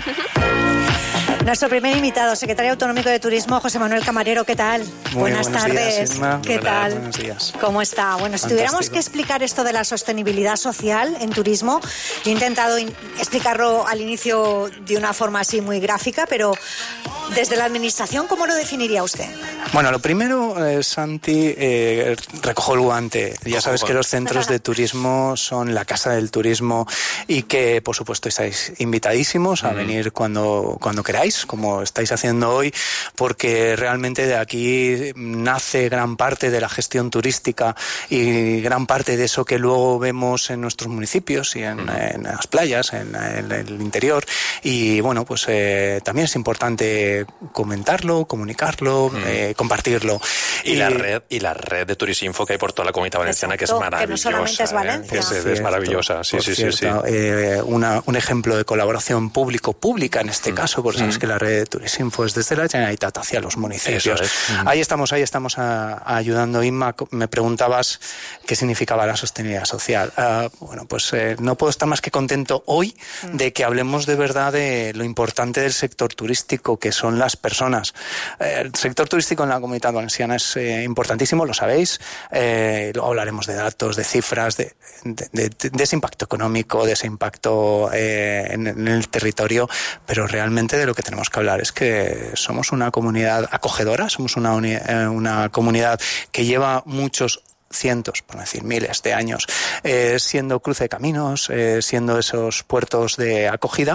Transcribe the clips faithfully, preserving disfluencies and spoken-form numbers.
Nuestro primer invitado, secretario autonómico de Turismo, José Manuel Camarero, ¿qué tal? Muy Buenas tardes. Días, Inma. ¿Qué Buenas, tal? Buenos días. ¿Cómo está? Bueno, si Fantástico. tuviéramos que explicar esto de la sostenibilidad social en turismo, yo he intentado in- explicarlo al inicio de una forma así muy gráfica, pero desde la administración, ¿cómo lo definiría usted? Bueno, lo primero, eh, Santi, eh, recojo el guante. Ya sabes que los centros de turismo son la casa del turismo y que, por supuesto, estáis invitadísimos a venir cuando, cuando queráis, como estáis haciendo hoy, porque realmente de aquí nace gran parte de la gestión turística y gran parte de eso que luego vemos en nuestros municipios y en, en las playas, en, en el interior. Y bueno, pues eh, también es importante comentarlo, comunicarlo, mm. eh, compartirlo. Y, y la red y la red de Turisinfo que hay por toda la Comunidad Valenciana, exacto, que es maravillosa. Que no solamente es Valencia. ¿eh? Que es, Cierto, es maravillosa, sí, sí, cierto, sí, sí. Eh, una, un ejemplo de colaboración público-pública en este mm. caso, porque mm. sabes que la red de Turisinfo es desde la Generalitat hacia los municipios. Es. Mm. Ahí estamos, ahí estamos a, a ayudando. Inma, me preguntabas qué significaba la sostenibilidad social. Uh, bueno, pues eh, no puedo estar más que contento hoy mm. de que hablemos de verdad de lo importante del sector turístico, que son las personas. Eh, el sector turístico en la Comunidad Valenciana es eh, importantísimo, lo sabéis. Eh, luego hablaremos de datos, de cifras, de, de, de, de ese impacto económico, de ese impacto eh, en, en el territorio, pero realmente de lo que tenemos que hablar es que somos una comunidad acogedora, somos una, uni, eh, una comunidad que lleva muchos cientos, por no decir miles de años, eh, siendo cruce de caminos, eh, siendo esos puertos de acogida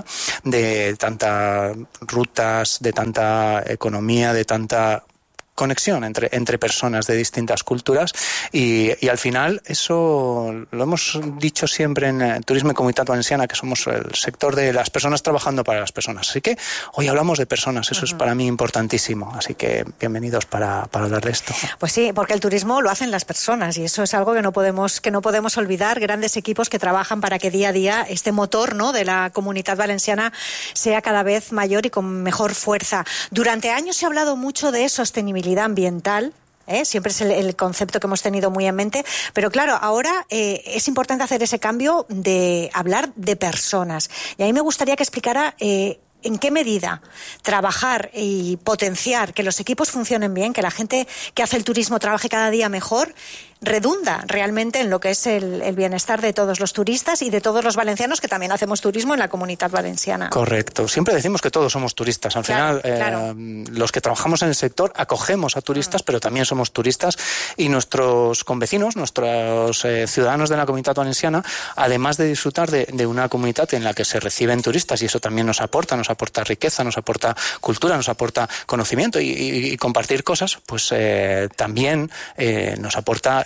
de tantas rutas, de tanta economía, de tanta conexión entre, entre personas de distintas culturas y, y al final eso lo hemos dicho siempre en eh, Turismo y Comunitat Valenciana, que somos el sector de las personas trabajando para las personas. Así que hoy hablamos de personas, eso uh-huh. es para mí importantísimo. Así que bienvenidos para, para hablar de esto. Pues sí, porque el turismo lo hacen las personas y eso es algo que no podemos, que no podemos olvidar. Grandes equipos que trabajan para que día a día este motor, ¿no?, de la Comunitat Valenciana sea cada vez mayor y con mejor fuerza. Durante años se ha hablado mucho de sostenibilidad ambiental, ¿eh? Siempre es el, el concepto que hemos tenido muy en mente, pero claro, ahora eh, es importante hacer ese cambio de hablar de personas. Y a mí me gustaría que explicara eh, en qué medida trabajar y potenciar que los equipos funcionen bien, que la gente que hace el turismo trabaje cada día mejor, redunda realmente en lo que es el, el bienestar de todos los turistas y de todos los valencianos que también hacemos turismo en la Comunidad Valenciana. Correcto. Siempre decimos que todos somos turistas. Al claro, final, claro. Eh, los que trabajamos en el sector acogemos a turistas, mm. pero también somos turistas y nuestros convecinos, nuestros eh, ciudadanos de la Comunidad Valenciana, además de disfrutar de, de una comunidad en la que se reciben turistas y eso también nos aporta, nos aporta riqueza, nos aporta cultura, nos aporta conocimiento y, y, y compartir cosas, pues eh, también eh, nos aporta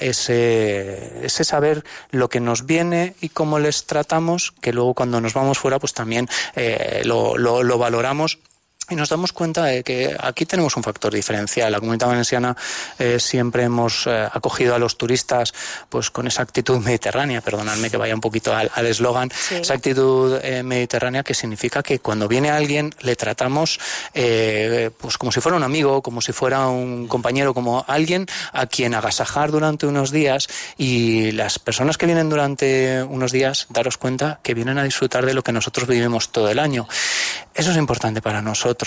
ese, ese saber lo que nos viene y cómo les tratamos, que luego cuando nos vamos fuera pues también eh, lo, lo, lo valoramos. Y nos damos cuenta de que aquí tenemos un factor diferencial. La Comunidad Valenciana eh, siempre hemos eh, acogido a los turistas pues con esa actitud mediterránea, perdonadme que vaya un poquito al eslogan, sí. esa actitud eh, mediterránea que significa que cuando viene alguien le tratamos eh, pues como si fuera un amigo, como si fuera un compañero, como alguien a quien agasajar durante unos días, y las personas que vienen durante unos días, daros cuenta que vienen a disfrutar de lo que nosotros vivimos todo el año. Eso es importante para nosotros.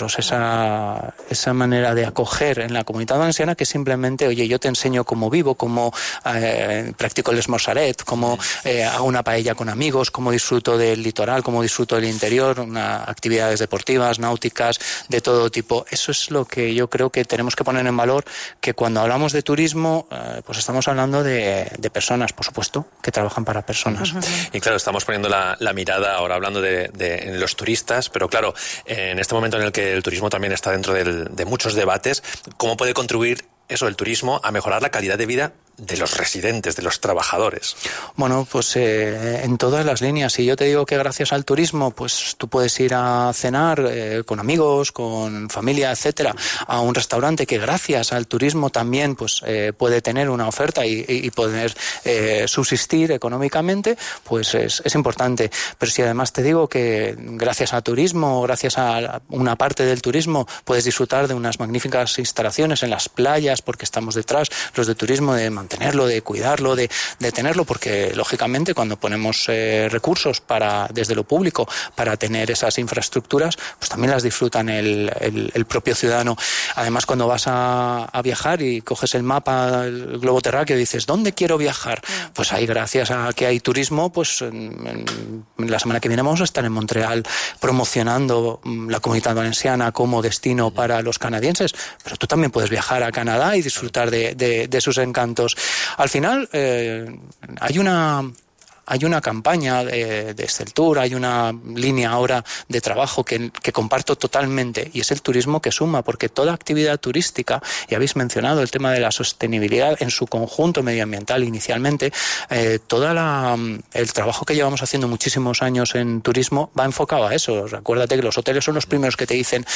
Esa, esa manera de acoger en la Comunidad Valenciana, que simplemente, oye, yo te enseño cómo vivo, cómo eh, practico el esmorzaret, cómo eh, hago una paella con amigos, cómo disfruto del litoral, cómo disfruto del interior, una, actividades deportivas, náuticas, de todo tipo. Eso es lo que yo creo que tenemos que poner en valor, que cuando hablamos de turismo, eh, pues estamos hablando de, de personas, por supuesto, que trabajan para personas. Uh-huh. Y claro, estamos poniendo la, la mirada ahora hablando de, de en los turistas, pero claro, en este momento en el que el turismo también está dentro del, de muchos debates, ¿cómo puede contribuir eso, el turismo, a mejorar la calidad de vida de los residentes, de los trabajadores? Bueno, pues eh, en todas las líneas. Si yo te digo que gracias al turismo, pues tú puedes ir a cenar eh, con amigos, con familia, etcétera, a un restaurante que gracias al turismo también pues eh, puede tener una oferta y, y poder eh, subsistir económicamente, pues es, es importante. Pero si además te digo que gracias al turismo, gracias a una parte del turismo, puedes disfrutar de unas magníficas instalaciones en las playas, porque estamos detrás, los de turismo de mantenerlo, de cuidarlo, de, de tenerlo, porque lógicamente cuando ponemos eh, recursos para desde lo público para tener esas infraestructuras, pues también las disfrutan el, el, el propio ciudadano. Además, cuando vas a, a viajar y coges el mapa, el globo terráqueo, y dices, ¿dónde quiero viajar? Pues ahí, gracias a que hay turismo, pues en, en la semana que viene vamos a estar en Montreal promocionando la Comunitat Valenciana como destino para los canadienses, pero tú también puedes viajar a Canadá y disfrutar de, de, de sus encantos. Al final, eh, hay una... Hay una campaña de, de Exceltur, hay una línea ahora de trabajo que, que comparto totalmente, y es el turismo que suma, porque toda actividad turística, y habéis mencionado el tema de la sostenibilidad en su conjunto medioambiental inicialmente, eh, toda la, el trabajo que llevamos haciendo muchísimos años en turismo va enfocado a eso. Acuérdate que los hoteles son los primeros que te dicen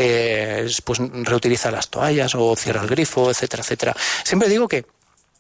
eh, pues reutiliza las toallas o cierra el grifo, etcétera, etcétera. Siempre digo que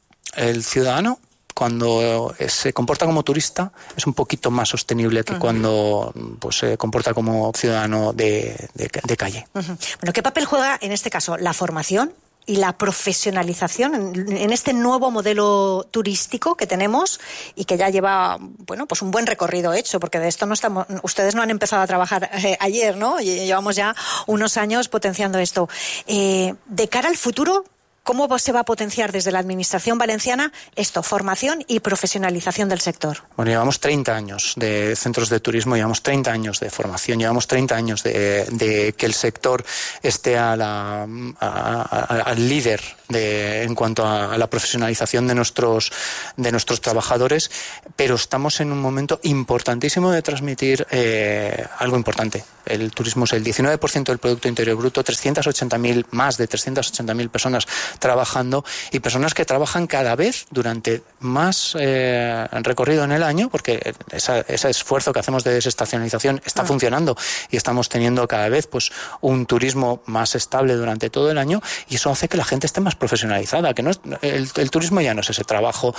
el ciudadano, cuando se comporta como turista, es un poquito más sostenible que uh-huh. cuando pues, se comporta como ciudadano de, de, de calle. Uh-huh. Bueno, ¿qué papel juega en este caso la formación y la profesionalización en, en este nuevo modelo turístico que tenemos y que ya lleva, bueno, pues un buen recorrido hecho, porque de esto no estamos, ustedes no han empezado a trabajar eh, ayer, ¿no? Llevamos ya unos años potenciando esto. Eh, de cara al futuro, ¿cómo se va a potenciar desde la Administración valenciana esto, formación y profesionalización del sector? Bueno, llevamos treinta años de centros de turismo, llevamos treinta años de formación, llevamos treinta años de, de que el sector esté a la, a, a, al líder de, en cuanto a, a la profesionalización de nuestros, de nuestros trabajadores, pero estamos en un momento importantísimo de transmitir eh, algo importante. El turismo es el diecinueve por ciento del Producto Interior Bruto, trescientas ochenta mil, más de trescientas ochenta mil personas trabajando, y personas que trabajan cada vez durante más eh, recorrido en el año, porque esa, ese esfuerzo que hacemos de desestacionalización está ah. funcionando, y estamos teniendo cada vez pues un turismo más estable durante todo el año, y eso hace que la gente esté más profesionalizada, que no es, el, el turismo ya no es ese trabajo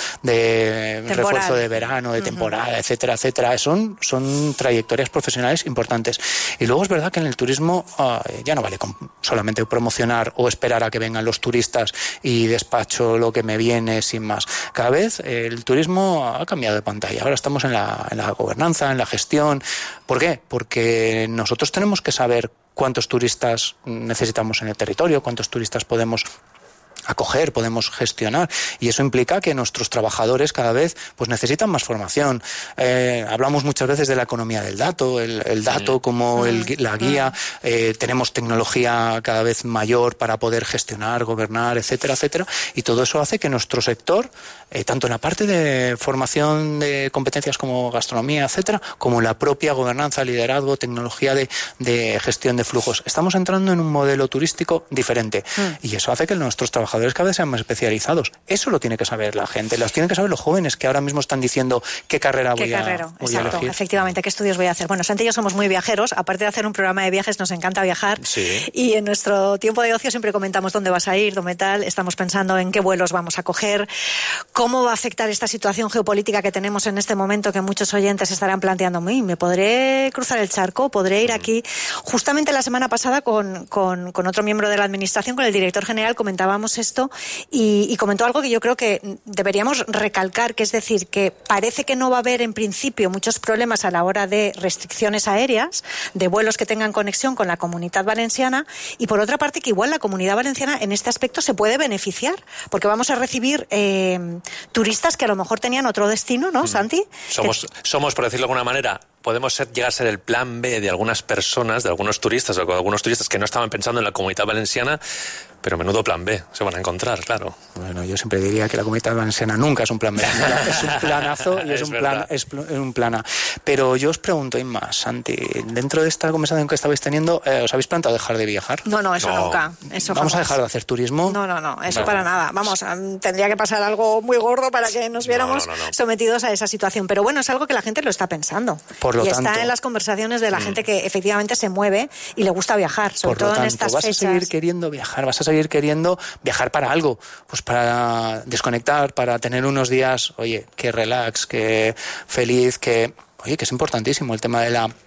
de temporal, refuerzo de verano, de temporada, uh-huh. etcétera, etcétera. Son, son trayectorias profesionales importantes. Y luego es verdad que en el turismo uh, ya no vale con solamente promocionar o esperar a que vengan los turistas y despacho lo que me viene sin más. Cada vez eh, el turismo ha cambiado de pantalla. Ahora estamos en la, en la gobernanza, en la gestión. ¿Por qué? Porque nosotros tenemos que saber cuántos turistas necesitamos en el territorio, cuántos turistas podemos acoger, podemos gestionar, y eso implica que nuestros trabajadores cada vez pues necesitan más formación. Eh, hablamos muchas veces de la economía del dato, el, el dato sí. como el, la guía, eh, tenemos tecnología cada vez mayor para poder gestionar, gobernar, etcétera, etcétera, y todo eso hace que nuestro sector, eh, tanto en la parte de formación de competencias como gastronomía, etcétera, como en la propia gobernanza, liderazgo, tecnología de, de gestión de flujos, estamos entrando en un modelo turístico diferente, mm. y eso hace que nuestros trabajadores cada vez sean más especializados. Eso lo tiene que saber la gente, lo tienen que saber los jóvenes que ahora mismo están diciendo qué carrera voy, ¿Qué a, carrero? voy Exacto, a elegir. Efectivamente, qué estudios voy a hacer. Bueno, Santi y yo somos muy viajeros, aparte de hacer un programa de viajes nos encanta viajar, sí. y en nuestro tiempo de ocio siempre comentamos dónde vas a ir, dónde tal, estamos pensando en qué vuelos vamos a coger, cómo va a afectar esta situación geopolítica que tenemos en este momento, que muchos oyentes estarán planteando, ¿me podré cruzar el charco? ¿Podré ir aquí? Justamente la semana pasada con, con, con otro miembro de la Administración, con el director general, comentábamos esto, y Y, y comentó algo que yo creo que deberíamos recalcar, que es decir, que parece que no va a haber en principio muchos problemas a la hora de restricciones aéreas, de vuelos que tengan conexión con la Comunitat Valenciana, y por otra parte que igual la Comunidad Valenciana en este aspecto se puede beneficiar, porque vamos a recibir eh, turistas que a lo mejor tenían otro destino, ¿no, Santi? Somos, que... somos, por decirlo de alguna manera, podemos ser, llegar a ser el plan B de algunas personas, de algunos turistas, o de algunos turistas que no estaban pensando en la Comunitat Valenciana, pero menudo plan B se van a encontrar, claro. Bueno, yo siempre diría que la Comunitat Valenciana nunca es un plan B, es un planazo y es, es un plan, es un plan A. Pero yo os pregunto, Inma, Santi, dentro de esta conversación que estabais teniendo, eh, ¿os habéis planteado dejar de viajar? No, no, eso no. nunca. Eso ¿Vamos jamás. a dejar de hacer turismo? No, no, no, eso no. para nada. Vamos, tendría que pasar algo muy gordo para que nos viéramos no, no, no, no. sometidos a esa situación. Pero bueno, es algo que la gente lo está pensando. Por lo y tanto, está en las conversaciones de la mm. gente que efectivamente se mueve y le gusta viajar, sobre por todo lo tanto, en estas vas fechas. Vas a seguir queriendo viajar, vas a seguir queriendo viajar para algo, pues para desconectar, para tener unos días, oye, que relax, que feliz, que, oye, que es importantísimo el tema de la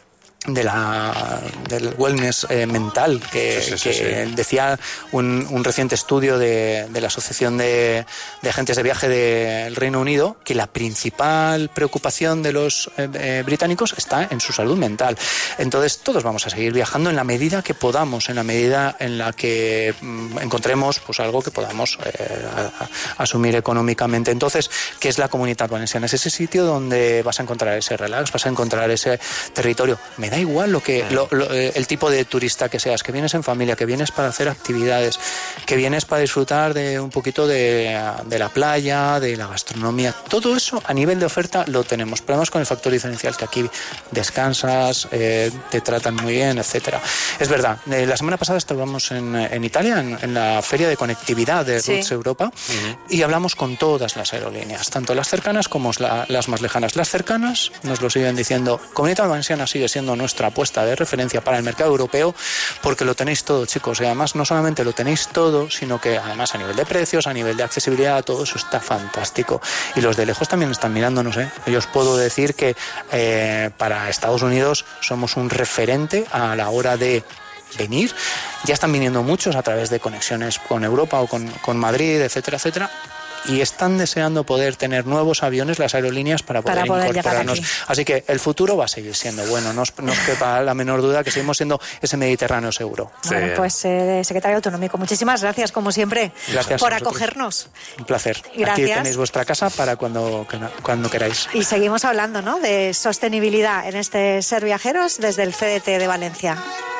de la del wellness eh, mental que, sí, sí, que sí, sí. decía un, un reciente estudio de, de la Asociación de, de Agentes de Viaje del Reino Unido, que la principal preocupación de los eh, eh, británicos está en su salud mental. Entonces todos vamos a seguir viajando en la medida que podamos, en la medida en la que mm, encontremos pues algo que podamos eh, a, a, asumir económicamente. Entonces, ¿qué es la Comunitat Valenciana? Es ese sitio donde vas a encontrar ese relax, vas a encontrar ese territorio. Me da igual lo que lo, lo, el tipo de turista que seas, que vienes en familia, que vienes para hacer actividades, que vienes para disfrutar de un poquito de, de la playa, de la gastronomía. Todo eso a nivel de oferta lo tenemos. Pero además con el factor diferencial que aquí descansas, eh, te tratan muy bien, etcétera. Es verdad, eh, la semana pasada estábamos en, en Italia, en, en la feria de conectividad de sí. Routes Europa, uh-huh. y hablamos con todas las aerolíneas, tanto las cercanas como la, las más lejanas. Las cercanas nos lo siguen diciendo, Comunitat Valenciana sigue siendo nuestra apuesta de referencia para el mercado europeo, porque lo tenéis todo, chicos, y además no solamente lo tenéis todo, sino que además a nivel de precios, a nivel de accesibilidad, todo eso está fantástico. Y los de lejos también están mirándonos, ¿eh? Yo os puedo decir que eh, para Estados Unidos somos un referente a la hora de venir. Ya están viniendo muchos a través de conexiones con Europa o con, con Madrid, etcétera, etcétera. Y están deseando poder tener nuevos aviones las aerolíneas para poder, para poder incorporarnos. Así que el futuro va a seguir siendo bueno, no os, no os quepa la menor duda que seguimos siendo ese Mediterráneo seguro. Bueno, sí. pues eh, secretario autonómico, muchísimas gracias como siempre gracias por acogernos. Un placer. Gracias. Aquí tenéis vuestra casa para cuando, cuando queráis. Y seguimos hablando, ¿no?, de sostenibilidad en este Ser Viajeros desde el C D T de Valencia.